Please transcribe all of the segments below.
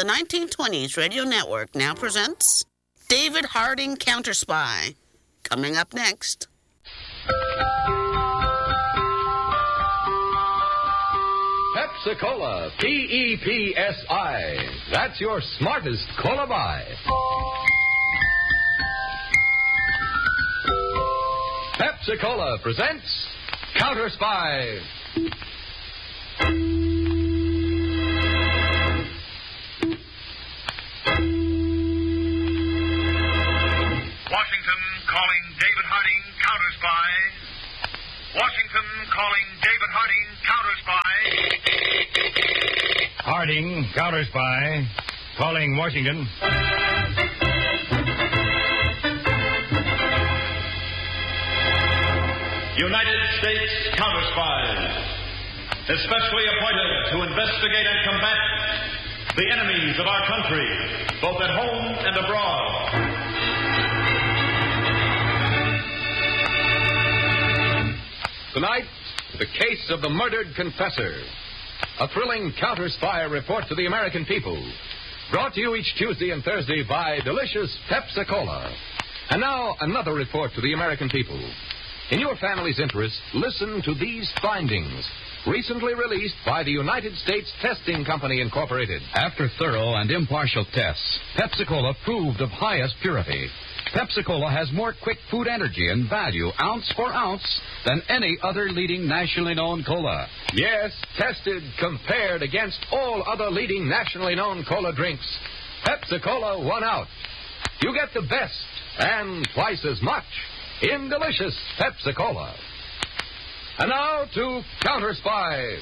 the 1920s Radio Network now presents David Harding Counter Spy. Coming up next. Pepsi-Cola, P-E-P-S-I. That's your smartest cola buy. Pepsi-Cola presents Counter Spy. Washington calling David Harding, Counter Spy. Washington calling David Harding, Counter Spy. Harding, Counter Spy. Calling Washington. United States Counter Spies, especially appointed to investigate and combat the enemies of our country, both at home and abroad. Tonight, the case of the murdered confessor. A thrilling counter spy report to the American people. Brought to you each Tuesday and Thursday by delicious Pepsi-Cola. And now, another report to the American people. In your family's interest, listen to these findings. Recently released by the United States Testing Company, Incorporated. After thorough and impartial tests, Pepsi-Cola proved of highest purity. Pepsi-Cola has more quick food energy and value, ounce for ounce, than any other leading nationally known cola. Yes, tested, compared against all other leading nationally known cola drinks. Pepsi-Cola won out. You get the best and twice as much in delicious Pepsi-Cola. And now to Counter Spy.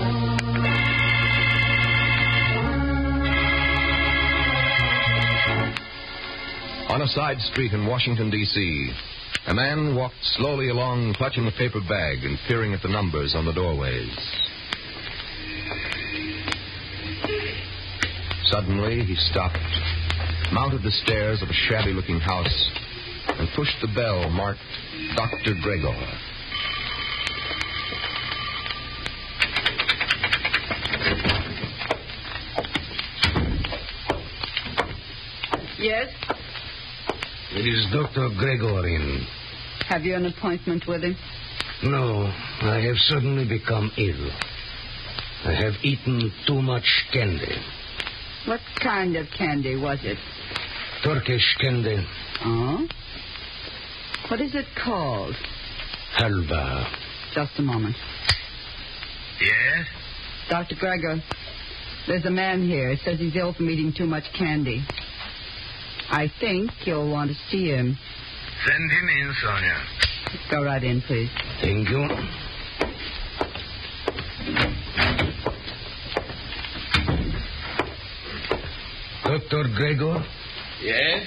On a side street in Washington, D.C., a man walked slowly along, clutching a paper bag and peering at the numbers on the doorways. Suddenly, he stopped, mounted the stairs of a shabby-looking house, and pushed the bell marked Dr. Gregor. Yes? It is Dr. Gregor in. Have you an appointment with him? No, I have suddenly become ill. I have eaten too much candy. What kind of candy was it? Turkish candy. Oh? What is it called? Halva. Just a moment. Yes? Dr. Gregor, there's a man here. Says he's ill from eating too much candy. I think you'll want to see him. Send him in, Sonia. Go right in, please. Thank you. Dr. Gregor? Yes?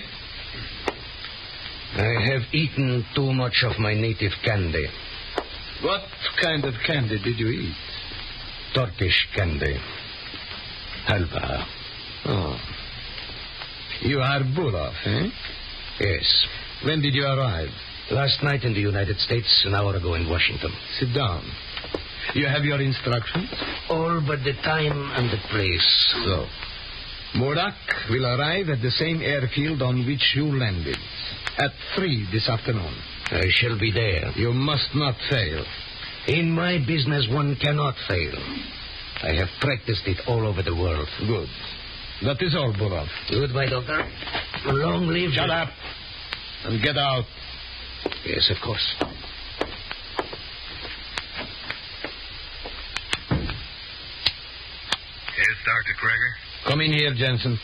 I have eaten too much of my native candy. What kind of candy did you eat? Turkish candy. Halva. Oh. You are Burov, eh? Yes. When did you arrive? Last night in the United States, an hour ago in Washington. Sit down. You have your instructions? All but the time and the place. So, Murak will arrive at the same airfield on which you landed at 3 this afternoon. I shall be there. You must not fail. In my business, one cannot fail. I have practiced it all over the world. Good. That is all, Burov. Goodbye, Doctor. Long live... Shut up and get out. Yes, of course. Yes, Dr. Gregor? Come in here, Jensen.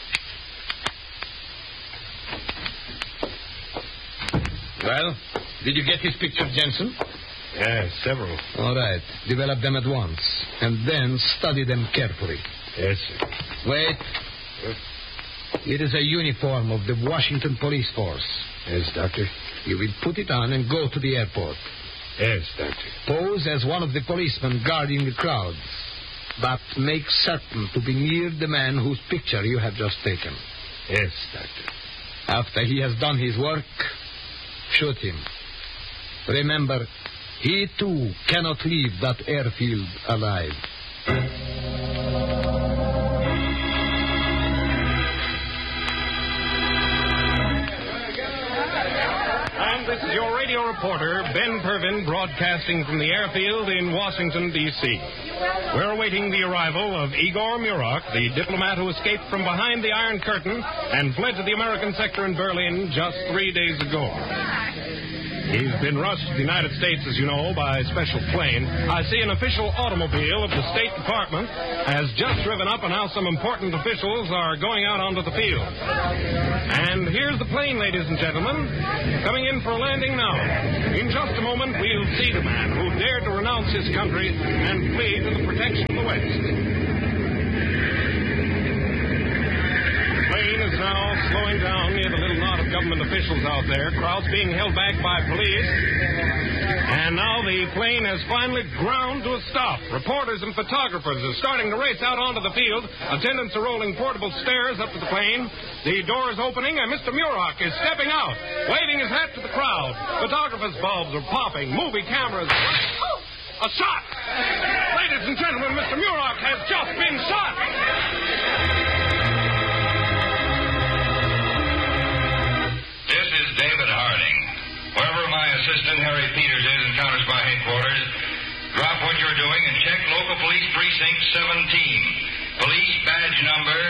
Well, did you get his pictures, Jensen? Yes, several. All right. Develop them at once. And then study them carefully. Yes, sir. Wait. It is a uniform of the Washington Police Force. Yes, Doctor. You will put it on and go to the airport. Yes, Doctor. Pose as one of the policemen guarding the crowds. But make certain to be near the man whose picture you have just taken. Yes, Doctor. After he has done his work, shoot him. Remember, he too cannot leave that airfield alive. your reporter, Ben Pervin, broadcasting from the airfield in Washington, D.C. We're awaiting the arrival of Igor Murak, the diplomat who escaped from behind the Iron Curtain and fled to the American sector in Berlin just 3 days ago. He's been rushed to the United States, as you know, by special plane. I see an official automobile of the State Department has just driven up, and now some important officials are going out onto the field. And here's the plane, ladies and gentlemen, coming in for a landing now. In just a moment, we'll see the man who dared to renounce his country and flee to the protection of the West. The plane is now slowing down near the little knot of government officials out there, crowds being held back by police. And now the plane has finally ground to a stop. Reporters and photographers are starting to race out onto the field. Attendants are rolling portable stairs up to the plane. The door is opening, and Mr. Murak is stepping out, waving his hat to the crowd. Photographers' bulbs are popping, movie cameras. A shot! Ladies and gentlemen, Mr. Murak has just been shot! This is David Harding. Wherever my assistant Harry Peters is in Counter Spy headquarters, drop what you're doing and check local police precinct 17. Police badge number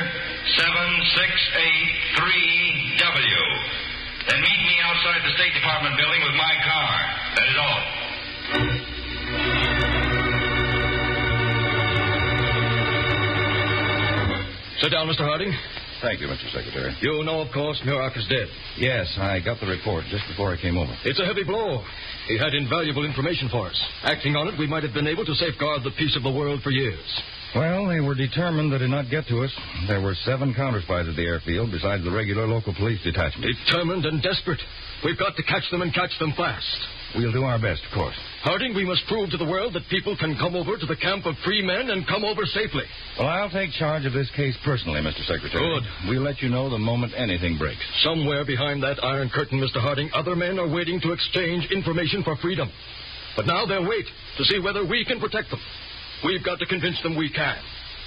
7683W. Then meet me outside the State Department building with my car. That is all. Sit down, Mr. Harding. Thank you, Mr. Secretary. You know, of course, Murak is dead. Yes, I got the report just before I came over. It's a heavy blow. He had invaluable information for us. Acting on it, we might have been able to safeguard the peace of the world for years. Well, they were determined they did not get to us. There were 7 counter-spies at the airfield besides the regular local police detachment. Determined and desperate. We've got to catch them and catch them fast. We'll do our best, of course. Harding, we must prove to the world that people can come over to the camp of free men and come over safely. Well, I'll take charge of this case personally, Mr. Secretary. Good. We'll let you know the moment anything breaks. Somewhere behind that iron curtain, Mr. Harding, other men are waiting to exchange information for freedom. But now they'll wait to see whether we can protect them. We've got to convince them we can.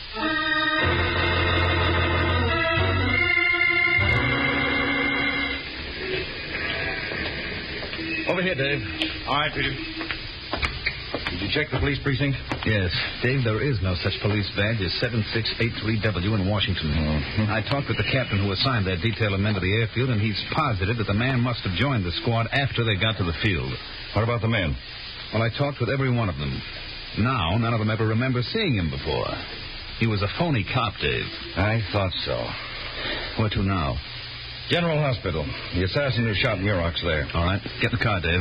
Over here, Dave. All right, Peter. Did you check the police precinct? Yes. Dave, there is no such police badge as 7683W in Washington. Mm-hmm. I talked with the captain who assigned that detail of men to the airfield, and he's positive that the man must have joined the squad after they got to the field. What about the men? Well, I talked with every one of them. Now, none of them ever remember seeing him before. He was a phony cop, Dave. I thought so. Where to now? General Hospital. The assassin who shot Murak's there. All right. Get in the car, Dave.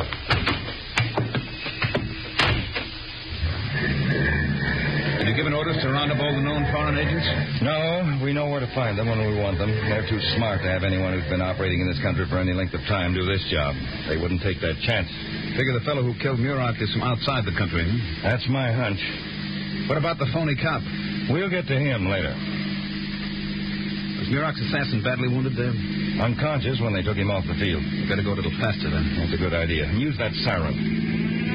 Have you given orders to round up all the known foreign agents? No, we know where to find them when we want them. They're too smart to have anyone who's been operating in this country for any length of time do this job. They wouldn't take that chance. Figure the fellow who killed Murak is from outside the country, huh? That's my hunch. What about the phony cop? We'll get to him later. Was Murak's assassin badly wounded, Dave? Unconscious when they took him off the field. You better go a little faster, then. That's a good idea. Use that siren.